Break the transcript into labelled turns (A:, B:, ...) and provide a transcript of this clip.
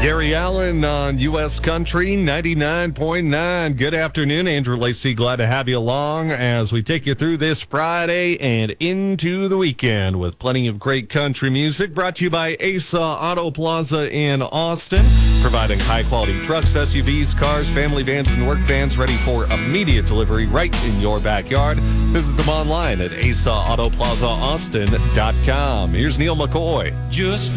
A: Gary Allen on U.S. Country 99.9. Good afternoon, Andrew Lacey. Glad to have you along as we take you through this Friday and into the weekend with plenty of great country music. Brought to you by Asa Auto Plaza in Austin, providing high-quality trucks, SUVs, cars, family vans, and work vans ready for immediate delivery right in your backyard. Visit them online at asaautoplazaaustin.com. Here's Neil McCoy.
B: Just